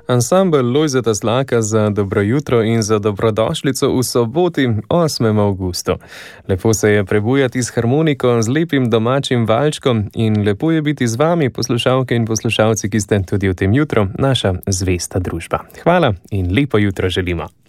Ansambel Lojzeta Slaka za dobro jutro in za dobrodošlico v soboti 8. avgustu. Lepo se je prebujati s harmoniko, z lepim domačim valčkom in lepo je biti z vami, poslušalke in poslušalci, ki ste tudi v tem jutru naša zvesta družba. Hvala in lepo jutro želimo.